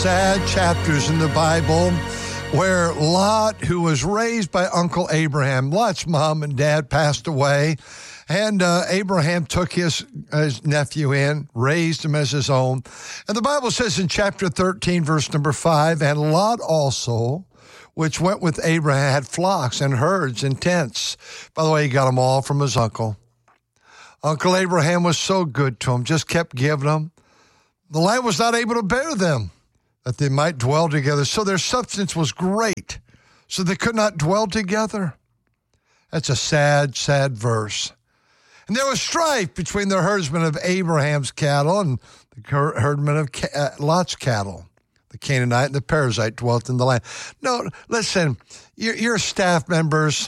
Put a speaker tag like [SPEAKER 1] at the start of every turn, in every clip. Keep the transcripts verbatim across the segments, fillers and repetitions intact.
[SPEAKER 1] Sad chapters in the Bible where Lot, who was raised by Uncle Abraham, Lot's mom and dad passed away, and uh, Abraham took his, his nephew in, raised him as his own. And the Bible says in chapter thirteen, verse number five, and Lot also, which went with Abraham, had flocks and herds and tents. By the way, he got them all from his uncle. Uncle Abraham was so good to him, just kept giving them. The land was not able to bear them, that they might dwell together. So their substance was great, so they could not dwell together. That's a sad, sad verse. And there was strife between the herdsmen of Abraham's cattle and the herdmen of Lot's cattle. The Canaanite and the Perizzite dwelt in the land. No, listen, you're, you're staff members.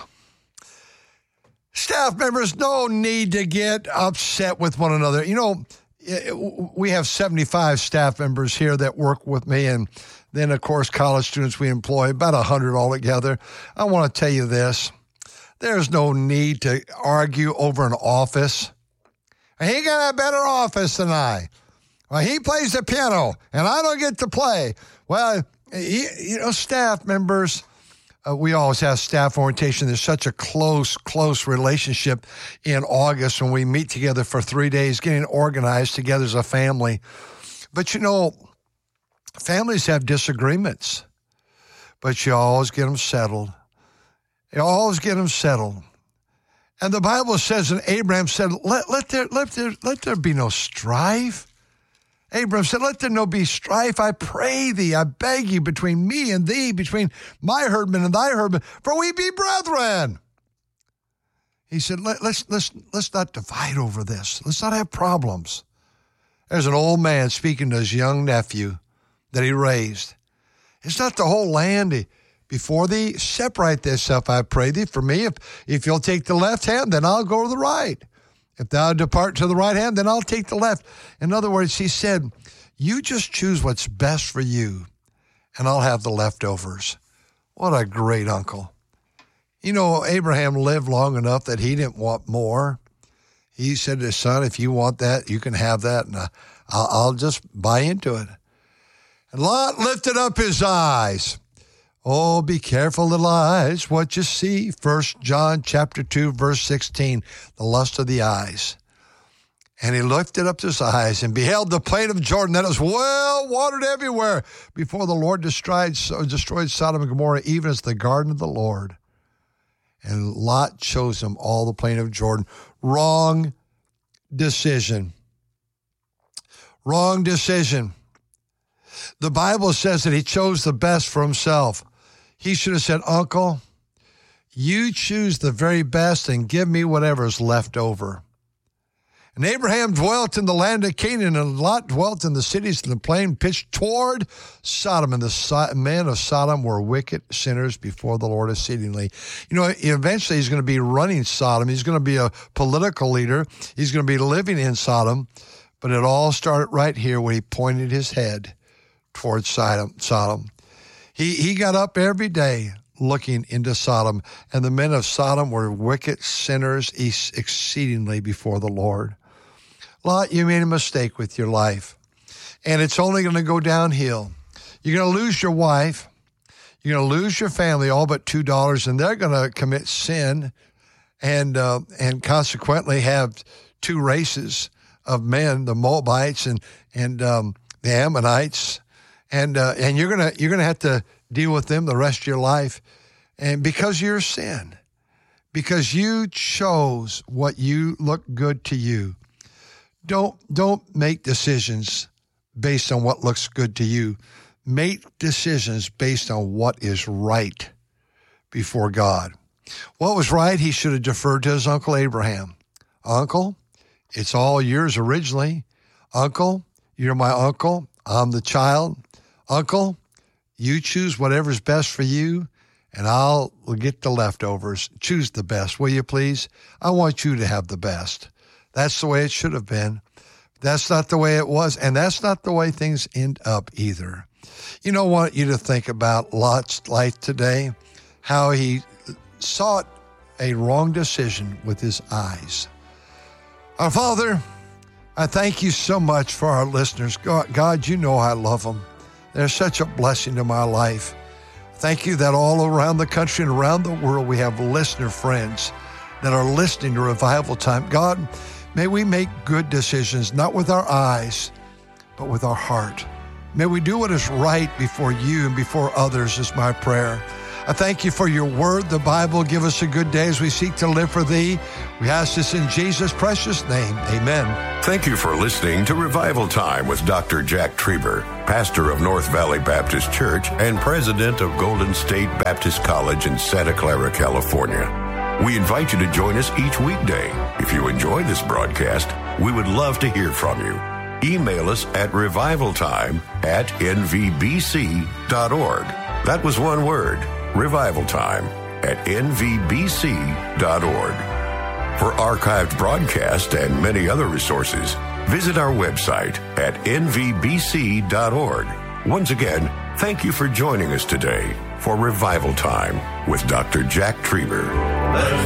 [SPEAKER 1] Staff members, no need to get upset with one another. You know, we have seventy-five staff members here that work with me, and then, of course, college students we employ, about one hundred altogether. I want to tell you this. There's no need to argue over an office. He got a better office than I. Well, he plays the piano, and I don't get to play. Well, he, you know, staff members, uh, we always have staff orientation. There's such a close, close relationship in August when we meet together for three days, getting organized together as a family. But, you know, families have disagreements, but you always get them settled. You always get them settled. And the Bible says, and Abraham said, let, let, there, let, there, let there be no strife. Abraham said, let there no be strife, I pray thee, I beg you, between me and thee, between my herdmen and thy herdmen, for we be brethren. He said, let, let's, let's, let's not divide over this. Let's not have problems. There's an old man speaking to his young nephew that he raised. It's not the whole land. Before thee, separate thyself, I pray thee, for me. If, if you'll take the left hand, then I'll go to the right. If thou depart to the right hand, then I'll take the left. In other words, he said, you just choose what's best for you, and I'll have the leftovers. What a great uncle. You know, Abraham lived long enough that he didn't want more. He said to his son, if you want that, you can have that, and I'll, I'll just buy into it. And Lot lifted up his eyes. Oh, be careful, little eyes, what you see. First John chapter two, verse sixteen, the lust of the eyes. And he lifted up his eyes and beheld the plain of Jordan that was well watered everywhere before the Lord destroyed, destroyed Sodom and Gomorrah, even as the garden of the Lord. And Lot chose him all the plain of Jordan. Wrong decision. Wrong decision. The Bible says that he chose the best for himself. He should have said, Uncle, you choose the very best and give me whatever is left over. And Abraham dwelt in the land of Canaan, and Lot dwelt in the cities of the plain, pitched toward Sodom. And the men of Sodom were wicked sinners before the Lord exceedingly. You know, eventually he's going to be running Sodom. He's going to be a political leader. He's going to be living in Sodom. But it all started right here when he pointed his head towards Sodom. Sodom. He he got up every day looking into Sodom, and the men of Sodom were wicked sinners exceedingly before the Lord. Lot, you made a mistake with your life, and it's only going to go downhill. You're going to lose your wife. You're going to lose your family, all but two daughters, and they're going to commit sin and uh, and consequently have two races of men, the Moabites and, and um, the Ammonites. And uh, and you're gonna you're gonna have to deal with them the rest of your life, and because of your sin, because you chose what you look good to you. Don't don't make decisions based on what looks good to you. Make decisions based on what is right before God. What was right? He should have deferred to his uncle Abraham. Uncle, it's all yours originally. Uncle, you're my uncle. I'm the child. Uncle, you choose whatever's best for you, and I'll get the leftovers. Choose the best, will you please? I want you to have the best. That's the way it should have been. That's not the way it was, and that's not the way things end up either. You know, I want you to think about Lot's life today, how he sought a wrong decision with his eyes. Our Father, I thank you so much for our listeners. God, God, you know I love them. They're such a blessing to my life. Thank you that all around the country and around the world we have listener friends that are listening to Revival Time. God, may we make good decisions, not with our eyes, but with our heart. May we do what is right before you and before others is my prayer. I thank you for your word, the Bible. Give us a good day as we seek to live for thee. We ask this in Jesus' precious name. Amen.
[SPEAKER 2] Thank you for listening to Revival Time with Doctor Jack Trieber, pastor of North Valley Baptist Church and president of Golden State Baptist College in Santa Clara, California. We invite you to join us each weekday. If you enjoy this broadcast, we would love to hear from you. Email us at revivaltime at n v b c dot org. That was one word. Revival Time at n v b c dot org. For archived broadcasts and many other resources, visit our website at n v b c dot org. Once again, thank you for joining us today for Revival Time with Doctor Jack Trieber.